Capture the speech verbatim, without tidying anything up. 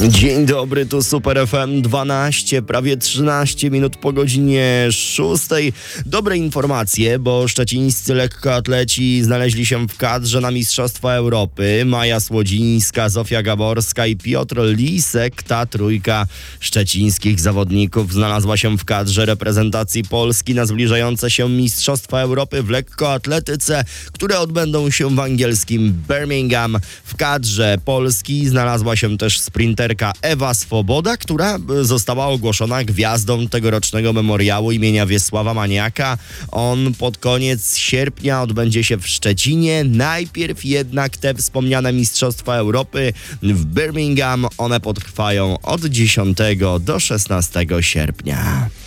Dzień dobry, tu Super F M dwanaście, prawie trzynaście minut po godzinie szóstej. Dobre informacje, bo szczecińscy lekkoatleci znaleźli się w kadrze na Mistrzostwa Europy. Maja Słodzińska, Zofia Gaborska i Piotr Lisek. Ta trójka szczecińskich zawodników znalazła się w kadrze reprezentacji Polski na zbliżające się Mistrzostwa Europy w lekkoatletyce, które odbędą się w angielskim Birmingham. W kadrze Polski znalazła się też sprinterka Ewa Swoboda, która została ogłoszona gwiazdą tegorocznego memoriału imienia Wiesława Maniaka. On pod koniec sierpnia odbędzie się w Szczecinie. Najpierw jednak te wspomniane Mistrzostwa Europy w Birmingham. One potrwają od dziesiątego do szesnastego sierpnia.